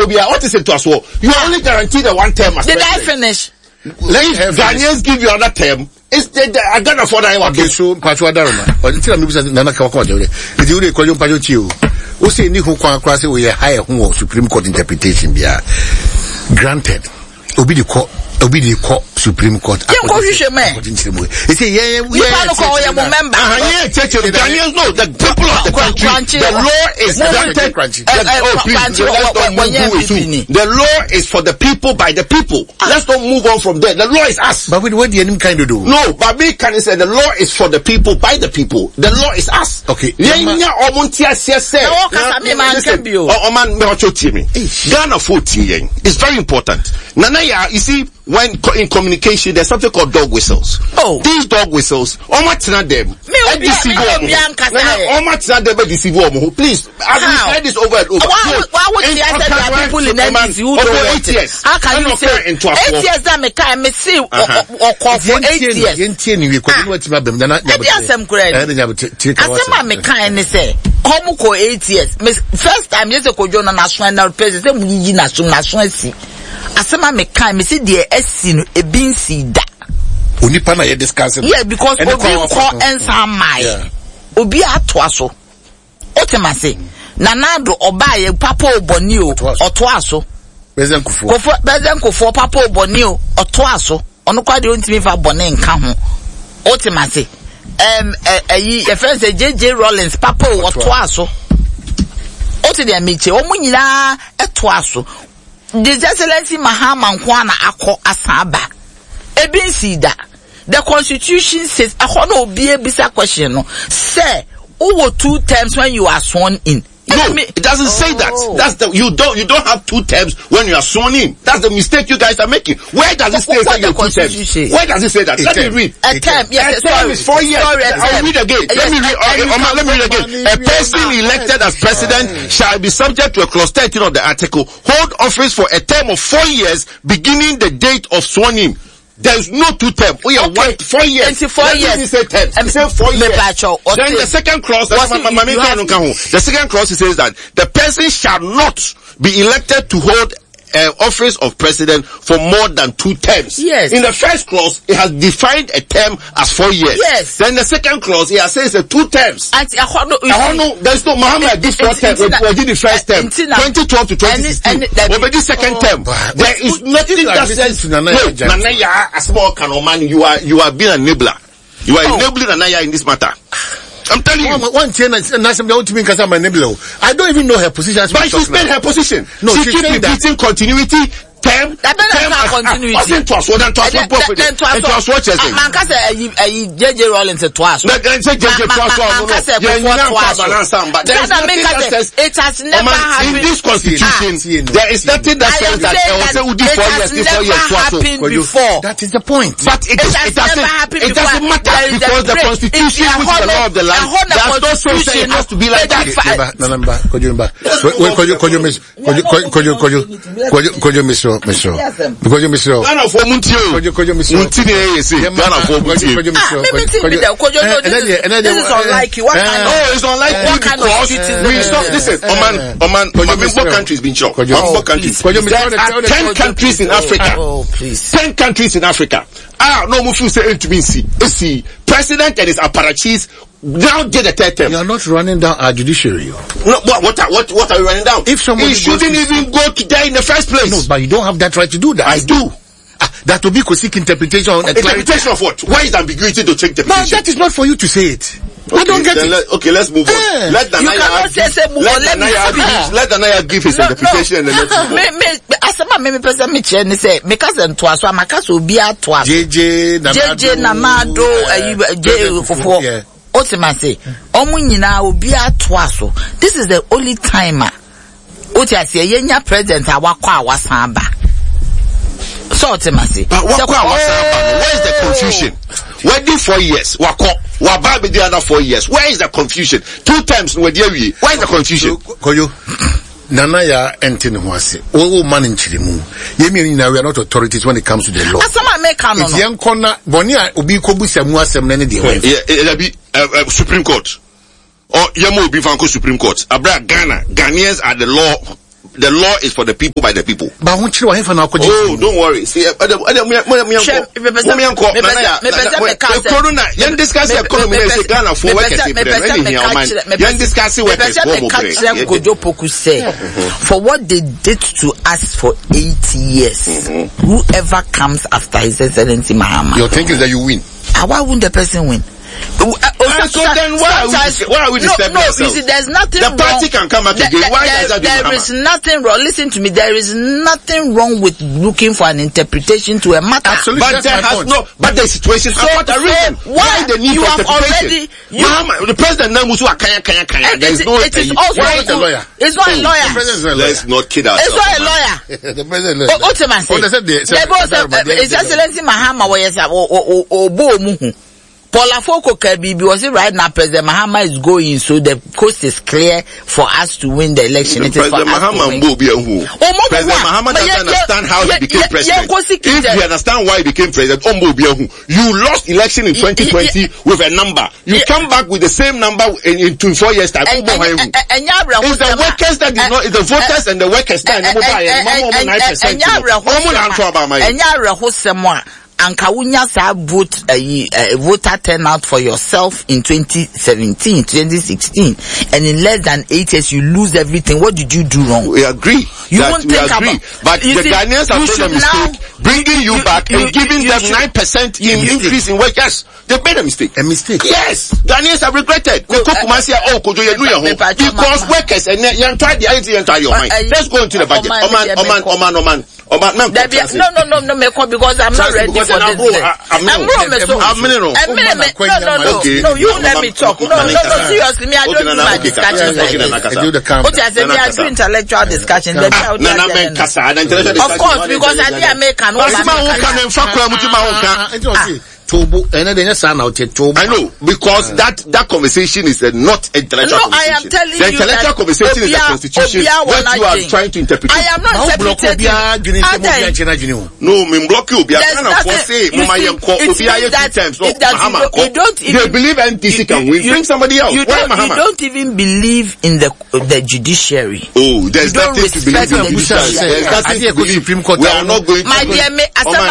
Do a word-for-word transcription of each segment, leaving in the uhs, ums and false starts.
Obia, what is it to us? You are only guaranteed a one term as Did president. I finish? Let Ghanaians give you another term. It's the, the I can't afford that. Okay, so Pacho Adaroma. Or until I'm using Nana Kawajo. If you call you Pacho Chiu, who say Nico Kwasi we higher home Supreme Court interpretation be granted. Obi the court, Obi the court Supreme Court. You call you man. It's a yeah, we can't call you member. Ah, yeah, take it. Ghanaians know the people of the country. The law is granted. Oh, please, let's don't move it. The law is for the people by the people. Let's don't move on from there. The law is us. But what do you kind of do? No, but me can say the law is for the people by the people. The law is us. Okay. Yeah, omuntia siase. Ghana fourteen is very important. Nanaya, you see, when in communication, there's something called dog whistles. Oh. These dog whistles, omatina them. Omatina them deceive them. Please, I've said this over and over. Why, why would you say there are people in N D C who don't want it? How can you say eight years that me can me see or call for eight years? Edi asem correct. Asem me can say come ko eight years. First time yes ko join na national president say mu yi national national si. Asema me kan me see the esi no ebinsi da. Onipa na ye discussing. Yeah, because obi call ensa mai. Obi atoa so. Otemase. Nanado oba ye papa oboni o otoa so. Bezenkufo. Kofo bezenkufo papa oboni o otoa so. Ono kwa de ontimi fa bone nka ho. Otemase. Um eh your friend say J J Rollins papa o otoa so. Ote de meche omu nyina etoa so. His Excellency Mahama Nkwana Ako Asaba. Ebinsi da. The Constitution says, I want to be a bizarre question. No, say, over two terms when you are sworn in. No, it doesn't say that. That's the you don't you don't have two terms when you are sworn in. That's the mistake you guys are making. Where does it say that you have two terms? Where does it say that? Let me read. A term, yes, a term is four years. I'll read again. Let me read. Let me read again. A person elected as president shall be subject to a clause thirteen of the article. Hold office for a term of four years, beginning the date of sworn in. There's no two terms. We are one four years. Four years. Say term. I'm saying four years. Then the second clause. The second clause says that the person shall not be elected to hold uh, office of president for more than two terms. Yes. In the first clause, it has defined a term as four years. Yes. Then the second clause, it has says uh, two terms. And I know, I know there's no Muhammad did first term. We did the first term. twenty twelve to twenty sixteen. We did second term. There is nothing that says Nanaya, a small canoman. You are you are being a enabler. You are enabling Nanaya in this matter. I'm telling you. One thing, I don't even know her position. But she spent her position. No, she, she keep repeating continuity. Term, that term, continuity. Wasn't twice, wasn't twice, what profit? Then twice, what you say? Man, can say, J J Rollins twice. Man, can say J J twice, man, can say twice. But there is nothing that says it has never happened. In this constitution, there is nothing that says that it was four years, four years, happened before. That is the point. But it doesn't, it doesn't matter because the constitution, which is the law of the land, there's no so say it has to be like that. Remember, could you remember? Could you miss? Could you, could you, could you, could you, could you miss? Mister Because you miss your Ghana for Muntio. Could you miss your Ghana for Muntio. This is unlike you. What kind of? Oh, it's unlike you because we stop. Listen, Oman, Oman, Oman, what countries been shocked? What countries? There are ten countries in Africa. Oh, please. Ten countries in Africa. Ah, no, Mufu say to be see. See, president and his apparatchiks now get a third term. You are not running down our judiciary. No, what, what, what, what are you running down? If someone he shouldn't even go to there in the first place. No, but you don't have that right to do that. I do. Ah, that will be seek interpretation. Interpretation of what? Why is ambiguity to change interpretation? No, that is not for you to say it. Okay, I don't get it. Let, okay, let's move on. Uh, let Danaya give, let Danaya let Danaya give his no, interpretation no. and let's move on. Me, me, asama me me person me che ni say me cousin to aso amaka so obi ato aso. J J Namado. J J Namado, J Fofo. Otimase, omu nyina obi ato aso. This is the only timer. Otiase yenya president awakwa awasamba. So Otimase. But wakwa awasamba. Where is the confusion? Where did four years? Wako. Wababe the other four years. Where is the confusion? Two times where there we. Where is the confusion? Koyo. Nanaya entine huase. O man in Chirimu. Yemi na we are not authorities when it comes to the law. Asama make no. It's young corner bonia obi kobu samu asem na ne de. Yeah, be uh, Supreme Court. Or yemo obi fanko Supreme Court. Abra Ghana. Ghanaians are the law the law is for the people by the people. But won't you have an alcohol? Oh, don't worry. See, uh, uh, uh, me, me, me, Chef, me person, me person, me person, me person. Corona. You discuss economy. Say Ghana for work. Me person, me person, me person. You discuss work. Me person, me catch them. Kojo Poku say, for what they did to us for eight years, whoever comes after His Excellency Mahama, your thinking is that you win. Why wouldn't the person win? Uh, uh, so then why are we, why are we disturbing no, no, ourselves? You see, there's nothing the wrong. The party can come back again. Why there, does that There do is nothing wrong. Listen to me. There is nothing wrong with looking for an interpretation to a matter. Absolutely. But there has point. no, but the situation so, is not a reason. So why the need you for have already, you, Mahama, the president Namusu Akanya Kanya Kanya. There is no, it is also not a lawyer. It's not a lawyer. Let's not kid ourselves. It's not a lawyer. The president lawyer. Ultimately, His Excellency Mahama was a Paula Foko Kabibi was it right now? President Mahama is going, so the coast is clear for us to win the election. It is President Mahama will be who? President Mahama doesn't understand how he became president. If you understand why he became president, you lost election in twenty twenty with a number. You come back with the same number in, in two, four years time. It's the workers that did not, it's the voters and the workers that nine percent. Anka wunya sa vote uh, voter turnout for yourself in twenty seventeen, twenty sixteen, and in less than eight years you lose everything. What did you do wrong? We agree. You won't think agree. about. But the see, Ghanaians have made a mistake, bringing you, you back you, and giving you, them nine percent in increase in wages. They made a mistake. A mistake. Yes, Ghanaians have regretted. Because workers and you try the idea and try your mind. Let's go into the budget. Oman, Oman, Oman, Oman. No, no, no, no, because I'm not ready for this. I'm not ready. No, no, no, no, you let me talk. No, no, no, seriously, me, I don't do my discussions like this. What I say, me, I do intellectual discussions. Of course, because I didn't make an Tobo, and then Tobo. I know, because uh, that, that conversation is a not intellectual no, conversation. I am telling the you intellectual that conversation Obia, is a constitution that you are trying to interpret. I am not interpreting. No, me block you. Obia can afford say, Mama Yanko, Obia two times. No, Mahama. You don't even, they believe N T C can win. Bring somebody else. You don't, you don't even believe in the the judiciary. Oh, there's nothing to believe in the judiciary. There's nothing to believe. We are not going to. My dear, me,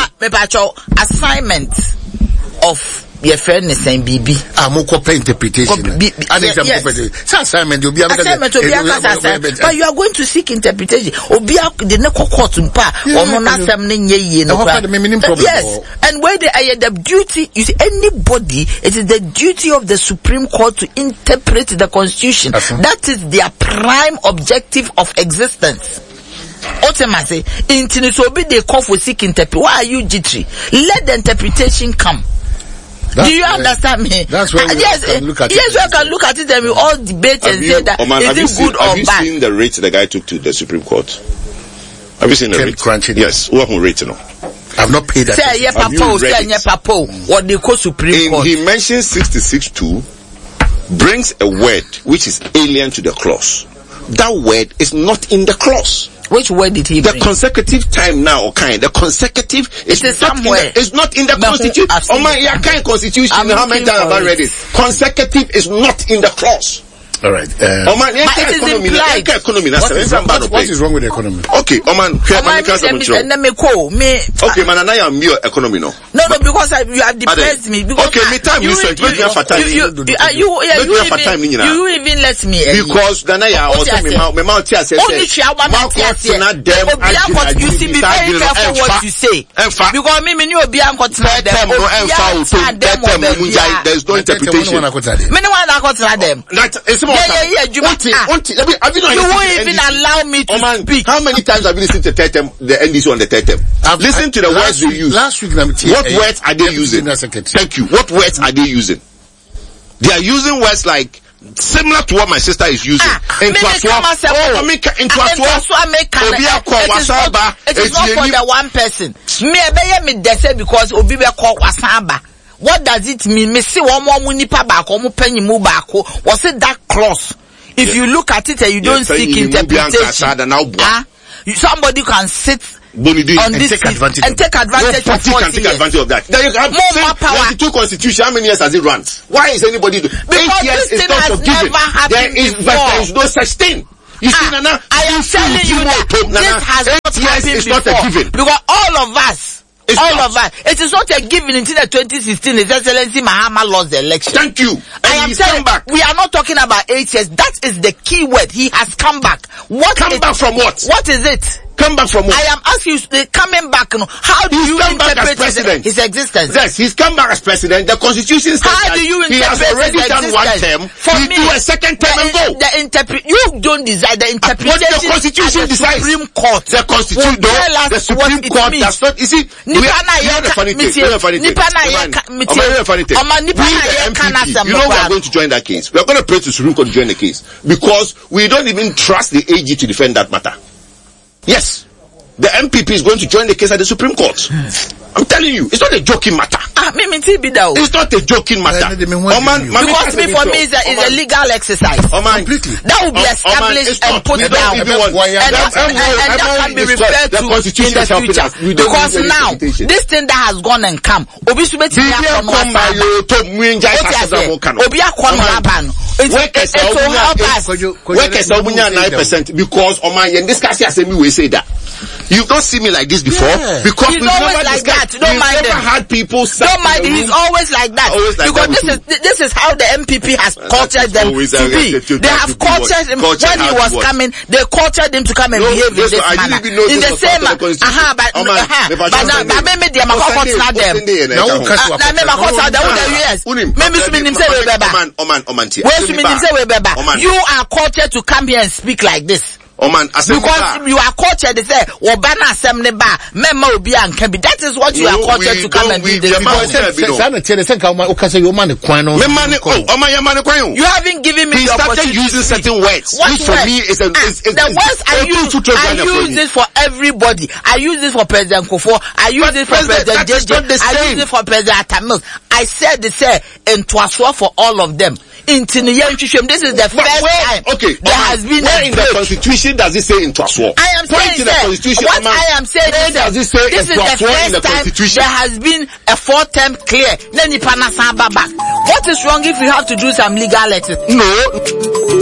assignment of your friend is saying B B. I'm more interpretation. Yes. Assignment will be assignment will be assignment. But you are going to seek interpretation. Obia the neko court mpa or no assembly ye no. Yes. And where they are the duty you see anybody, it is the duty of the Supreme Court to interpret the Constitution. That is their prime objective of existence. Ultimately, in Tinisobi they call for seek interpretation. Why are you jittery? Let the interpretation come. That's do you understand me? That's why we yes, can look at yes, it. we can look at it and we all debate have and you, say that Oman, is it seen, good or have you bad? Seen the rate the guy took to the Supreme Court? Have you seen the Kept rate? Crunching. Yes. Who have rate no? I've not paid that. Say yeah, papa. Say yeah, papa. What they call Supreme In, Court? He mentions sixty-six two brings a word which is alien to the clause. That word is not in the clause. Which word did he the bring? The consecutive time now, or kind. The consecutive is, is not somewhere. In the, it's not in the constitution. Oh my, yeah, kind constitution. How many times have I read it? Consecutive is not in the clause. All right. Uh, oh man, yeah, economy. Implied. Economy. What is, what, what is wrong with the economy? Okay, oh man, oh man, let me call me. Okay, man, I am your economy no. No, no, because I, you have depressed me. Because okay, me time you said you have time. You, you, you, you, you even let me. Because then I also me mouth, me mouth tear say. Only Chiawa mouth tear say. You see, be very careful what you say. Because me, me knew be am got try them. No, emfa to that time there is no interpretation. Me no want to got them. That is more. Yeah, yeah, yeah. Auntie, auntie, have you, have you, you won't even allow me to oh man, speak. How many times have you listened to Tetem, the N D C on the Tetem? Listen to the words they use. Last week, what uh, words are they using? Thank you. What words are they using? They are using words like similar to what my sister is using. Ah, into a swap. Oh, into a swap. It is not for the one person. Me, I me they say because Obi be called Wasaba. What does it mean? Me see one more munipa back, one penny move back. Was it that cross? If you look at it and you don't seek interpretation, uh, somebody can sit on this take advantage and take advantage of forty can take advantage of that. Then you have more, more power. twenty-two constitution. How many years has it run? Why is anybody doing? Because Eight years this thing has never happened There is, before. but there is no such thing. You see, Nana, I am telling you that this has not happened before. Because all of us, It's all not. of us. It is not a given until the twenty sixteen His Excellency Mahama lost the election. Thank you. And I am telling back. We are not talking about eight years. That is the key word. He has come back. What come it, back from what? What is it? Come back from what? I am asking you, coming back. You know, how do he's you come back as interpret president. his, his existence? Yes, he's come back as president. The constitution says how that do you he has already done one term. For he me, do a second term the, and go. The interpret you don't decide the interpretation. What the constitution the decides. Supreme Court. The constitution, no, the Supreme Court does not. You see, we are, we are the funny thing. We are the funny thing. We are the funny thing. We the M P P, you know, we are going to join that case. We are going to pray to the Supreme Court to join the case because we don't even trust the A G to defend that matter. Yes. The M P P is going to join the case at the Supreme Court. I'm telling you, it's not a joking matter. Ah, me me be that. It's not a joking matter. Oh man, because me for me is a, is a legal exercise. Oh man, completely. That will be established and put down, and that can be referred to in the future. Because now this thing that has gone and come, obi subeti ya come by you to mwinja ikasada kano. Obi akwa aban. It's to help us. Workers obunya nine percent because oh man, discuss here say me we say that. You don't see me like this before yeah. because he's always like that. Don't we've mind never him. had people. Don't mind him. He's always like that. Always like because that this is this is how the M P P has cultured them always, to uh, be. to, to, they have cultured him when he was what? coming. They cultured him to come and no, behave in this manner. In the same manner. Aha, but aha, but now, but maybe they are my courts not them. Now, now me my courts are them. Yes. Maybe Suminim say we beba. Oman, Oman, Oman. Where Suminim say we beba. You are cultured to come here and speak like this. Oh man, because you are cultured, they say, "Wabana assembly bar, memo obi and can be." That is what you no, are cultured to come and do this. You haven't given me he the started using certain words, what which for me is a is, is, the words I use. I use this for everybody. I use this for President Kofo. I use this for President J J. I use it for President Atamil. I said this say in Twaswa for all of them. This is the first where, time okay, there um, has been where a in the constitution does it say in Twaswa? I am Point saying the constitution, what man, I am saying where is does it say this in is the first in the time constitution? there has been a fourth term clear. What is wrong if we have to do some legal exercise? No.